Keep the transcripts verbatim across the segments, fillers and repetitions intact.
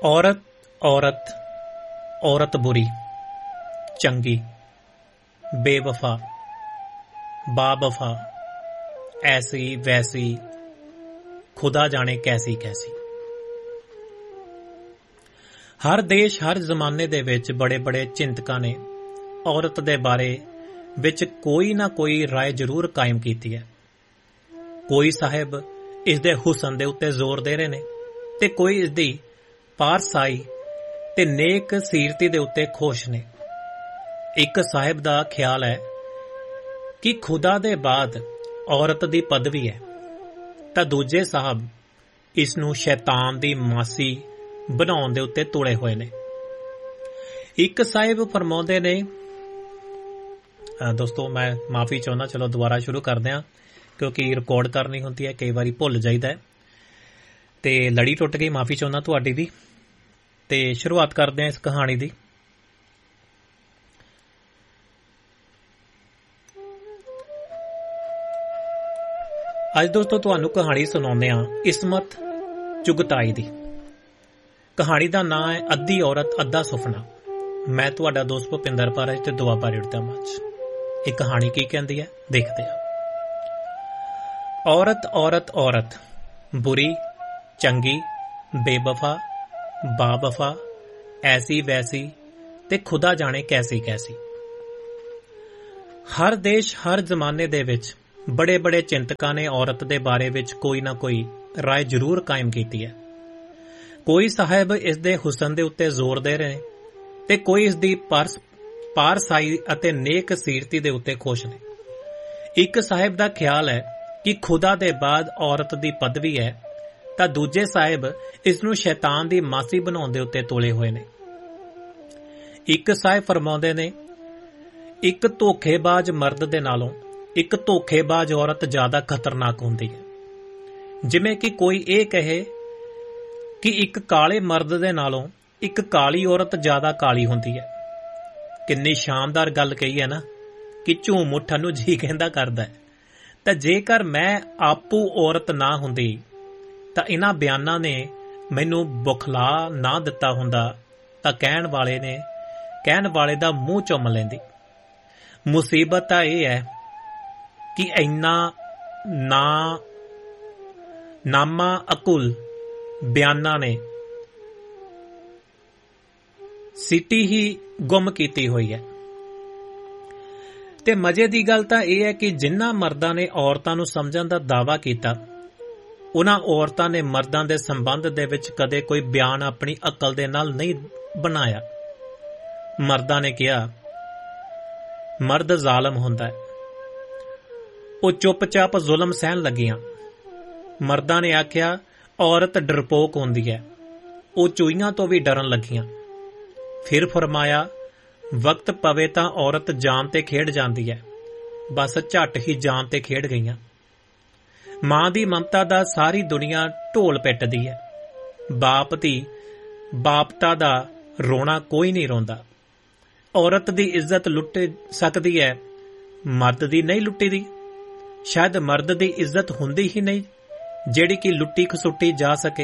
औरत औरत औरत बुरी चंगी बेवफा बावफा ऐसी वैसी खुदा जाने कैसी कैसी। हर देश हर जमाने दे विच बड़े बड़े चिंतकां ने औरत दे बारे विच कोई ना कोई राय जरूर कायम कीती है। कोई साहिब इस दे हुसन दे उत्ते जोर दे रहे ने ते कोई इस दी पारसाई ते नेक सीरती दे उत्ते खुश ने। एक साहिब दा ख्याल है कि खुदा दे बाद औरत दी पदवी है तां दूजे साहब इस नूं शैतान दी मासी बनाउण दे उत्ते तुले होए ने। एक साहिब फरमाउंदे ने, दोस्तों मैं माफी चाहुंदा, चलो दोबारा शुरू करदे हां क्योंकि रिकॉर्ड करनी हुंदी है, कई वारी भुल जाईदा है ते लड़ी टुट गई, माफी चाहुंदा तुहाडी दी। ते शुरुआत करदे हां इस कहानी दी। अज दोस्तों तुहानू कहानी सुनाउने हां इस्मत चुगताई दी। कहानी दा नाम है अद्धी औरत अद्धा सुपना। मैं तुहाडा दोस्त भुपिंदर पारज ते दुआबा रेड़दा मंच। ये कहानी की कहंदी है, देखते हैं। औरत औरत औरत बुरी चंगी बेवफा बावफा ऐसी वैसी ते खुदा जाने कैसी कैसी। हर देश हर जमाने दे विच बड़े बड़े चिंतकां ने औरत दे बारे विच कोई ना कोई राय जरूर कायम कीती है। कोई साहिब इस दे हुसन दे उत्ते जोर दे रहे ते कोई इस दी पारस पारसाई अते नेक सीरती दे उत्ते खुश ने। एक साहिब दा ख्याल है कि खुदा दे बाद औरत दी पदवी है तां दूजे साहिब इस नूं शैतान दी मासी बनाउण दे उत्ते तुले होए ने। एक साहिब फरमाउंदे ने, एक धोखेबाज मर्द दे नालों एक धोखेबाज औरत ज्यादा खतरनाक हुंदी है। जिवें कि कोई ये कहे कि एक काले मर्द दे नालों एक काली औरत ज्यादा काली हुंदी है। किन्नी शानदार गल कही है ना कि झूम उठण नूं जी कहंदा करदा है। तां जेकर मैं आपू औरत ना हुंदी तां इन्हां बयानां ने मैनूं बुखला ना दिता हुंदा तां कहण वाले ने कहण वाले दा मूंह चुम लैंदी। मुसीबत तां इह है कि इन्ना ना नामा अकुल बयानां ने सिटी ही गुम कीती हुई है। ते मजे दी गल तां इह है कि जिन्हां मर्दां ने औरतां नूं समझण दा दावा कीता उन्हां औरतां ने मर्दां दे संबंध दे विच कदे कोई बयान अपनी अकल दे नाल नहीं बनाया। मर्दां ने कहा मर्द जालम हुंदा है, ਉਹ चुप-चाप जुलम सहन लगियां। मर्दां ने आख्या औरत डरपोक हुंदी है, ਉਹ ਚੂਹੀਆਂ ਤੋਂ ਵੀ डरन लगियां। फिर फरमाया वक्त पवे तां औरत जान ते खेड जांदी है, बस झट ही जान ते खेड गईयां। मां दी ममता दा सारी दुनिया ढोल पिटदी है, बाप दी बापता दा रोना कोई नहीं रोंदा। औरत दी इज्जत लुट सकदी है, मर्द दी नहीं लुट्टी दी। शायद मर्द दी इज्जत हुंदी ही नहीं जेड़ी कि लुट्टी खसुट्टी जा सके।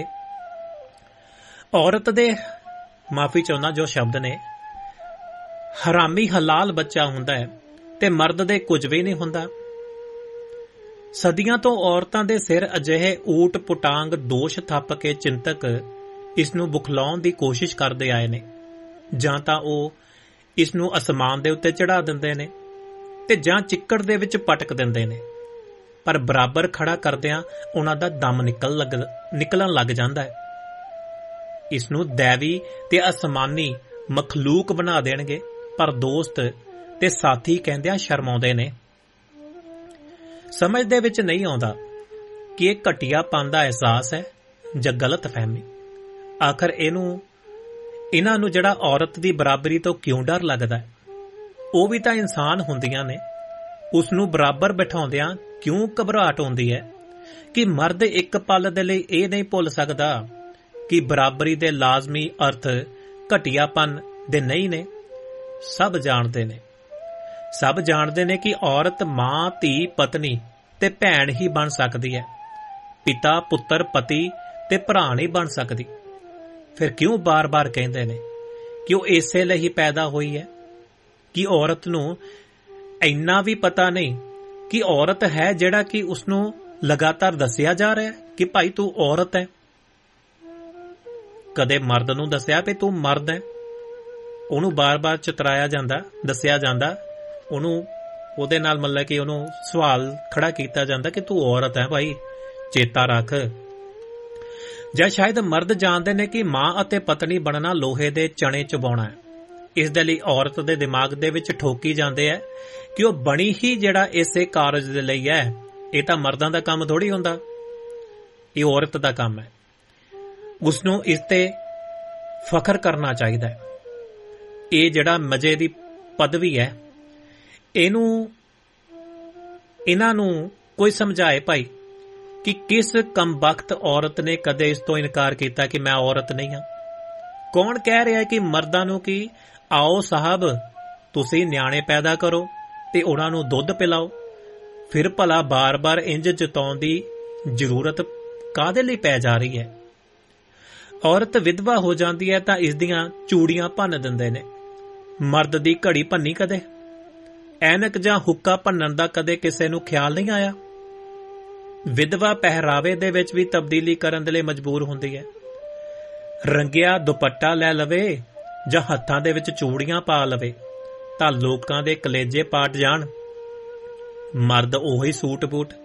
औरत दे माफी चाहुंदा जो शब्द ने हरामी हलाल बच्चा हुंदा है ते मर्द दे कुछ भी नहीं हुंदा। सदियां तो औरतां दे सिर अजिहे ऊट पुटांग दोष थप के चिंतक इस नूं बुखलाउण दी कोशिश करदे आए ने, जां तां ओह इस नूं असमान दे उत्ते चढ़ा दिंदे ने ते जां चिक्कड़ दे विच पटक दिंदे ने। पर बराबर खड़ा करदिआं उन्हां दा दम निकल लग निकलण लग जांदा है। इस नूं दैवी ते असमानी मखलूक बना देणगे, पर दोस्त ते साथी कहंदिआं शर्माउंदे ने। समझ दे विच नहीं आउंदा कि इह घटियापन दा एहसास है जां गलत फहमी। आखिर इहनूं इन्हां नूं जिहड़ा औरत दी बराबरी तो क्यों डर लगदा है? ਉਹ भी तां इंसान हुंदियां ने। उस नूं बराबर बिठाउंदिआं क्यों घबराहट आउंदी है कि मर्द एक पल दे लई इह नहीं भुल सकदा कि बराबरी दे लाजमी अर्थ घटियापन दे नहीं ने। सब जानदे ने सब जानदे ने कि औरत मां धी पत्नी ते भैण ही बन सकदी है, पिता पुत्र पति ते भरा नहीं बन सकदी। ਫਿਰ ਕਿਉਂ ਬਾਰ-ਬਾਰ ਕਹਿੰਦੇ ਨੇ ਕਿ ਉਹ ਇਸੇ ਲਈ ਹੀ ਪੈਦਾ ਹੋਈ ਹੈ? ਕਿ ਔਰਤ ਨੂੰ ਇੰਨਾ ਵੀ ਪਤਾ ਨਹੀਂ ਕਿ ਔਰਤ ਹੈ, ਜਿਹੜਾ ਕਿ ਉਸਨੂੰ ਲਗਾਤਾਰ ਦੱਸਿਆ ਜਾ ਰਿਹਾ ਹੈ ਕਿ ਭਾਈ ਤੂੰ ਔਰਤ ਹੈ। ਕਦੇ ਮਰਦ ਨੂੰ ਦੱਸਿਆ ਵੀ ਤੂੰ ਮਰਦ ਹੈ, ਉਹਨੂੰ ਬਾਰ-ਬਾਰ ਚਤਰਾਇਆ ਜਾਂਦਾ, ਦੱਸਿਆ ਜਾਂਦਾ, ਉਹਨੂੰ ਉਹਦੇ ਨਾਲ ਮਤਲਬ ਕਿ ਉਹਨੂੰ ਸਵਾਲ ਖੜਾ ਕੀਤਾ ਜਾਂਦਾ ਕਿ ਤੂੰ ਔਰਤ ਹੈ ਭਾਈ, ਚੇਤਾ ਰੱਖ। ਜਾਂ ਸ਼ਾਇਦ ਮਰਦ ਜਾਣਦੇ ਨੇ ਕਿ ਮਾਂ ਅਤੇ ਪਤਨੀ ਬਣਨਾ ਲੋਹੇ ਦੇ ਚਣੇ ਚਬਾਉਣਾ ਹੈ, ਇਸ ਦੇ ਲਈ ਔਰਤ ਦੇ ਦਿਮਾਗ ਦੇ ਵਿੱਚ ਠੋਕੀ ਜਾਂਦੇ ਹੈ ਕਿ ਉਹ ਬਣੀ ਹੀ ਜਿਹੜਾ ਇਸੇ ਕਾਰਜ ਦੇ ਲਈ ਹੈ। ਇਹ ਤਾਂ ਮਰਦਾਂ ਦਾ ਕੰਮ ਥੋੜ੍ਹੀ ਹੁੰਦਾ, ਇਹ ਔਰਤ ਦਾ ਕੰਮ ਹੈ। ਉਸਨੂੰ ਇਸ ਤੇ ਫਖਰ ਕਰਨਾ ਚਾਹੀਦਾ ਹੈ। ਇਹ ਜਿਹੜਾ ਮਜ਼ੇ ਦੀ ਪਦਵੀ ਹੈ, ਇਹਨੂੰ ਇਹਨਾਂ ਨੂੰ ਕੋਈ ਸਮਝਾਏ ਭਾਈ ਕਿ ਕਿਸ ਕਮਬਖਤ ਔਰਤ ਨੇ ਕਦੇ ਇਸ ਤੋਂ ਇਨਕਾਰ ਕੀਤਾ ਕਿ ਮੈਂ ਔਰਤ ਨਹੀਂ ਹਾਂ। ਕੌਣ ਕਹਿ ਰਿਹਾ ਕਿ ਮਰਦਾਂ ਨੂੰ ਕਿ ਆਓ ਸਾਹਿਬ ਤੁਸੀਂ ਨਿਆਣੇ ਪੈਦਾ ਕਰੋ ਤੇ ਉਹਨਾਂ ਨੂੰ ਦੁੱਧ ਪਿਲਾਓ, ਫਿਰ ਭਲਾ ਬਾਰ-ਬਾਰ ਇੰਜ ਜਤਾਉਣ ਦੀ ਜ਼ਰੂਰਤ ਕਾਹਦੇ ਲਈ ਪੈ ਜਾ ਰਹੀ ਹੈ? ਔਰਤ ਵਿਧਵਾ ਹੋ ਜਾਂਦੀ ਹੈ ਤਾਂ ਇਸ ਦੀਆਂ ਚੂੜੀਆਂ ਭੰਨ ਦਿੰਦੇ ਨੇ। ਮਰਦ ਦੀ ਘੜੀ ਭੰਨੀ ਕਦੇ? ਐਨਕ ਜਾਂ ਹੁੱਕਾ ਭੰਨਣ ਦਾ ਕਦੇ ਕਿਸੇ ਨੂੰ ਖਿਆਲ ਨਹੀਂ ਆਇਆ? ਵਿਧਵਾ ਪਹਿਰਾਵੇ ਦੇ ਵਿੱਚ ਵੀ ਤਬਦੀਲੀ ਕਰਨ ਦੇ ਲਈ ਮਜਬੂਰ ਹੁੰਦੀ ਹੈ। ਰੰਗਿਆ ਦੁਪੱਟਾ ਲੈ ਲਵੇ ਜਾਂ ਹੱਥਾਂ ਦੇ ਵਿੱਚ ਚੂੜੀਆਂ ਪਾ ਲਵੇ ਤਾਂ ਲੋਕਾਂ ਦੇ ਕਲੇਜੇ ਪਾਟ ਜਾਣ। ਮਰਦ ਉਹੀ ਸੂਟ ਬੂਟ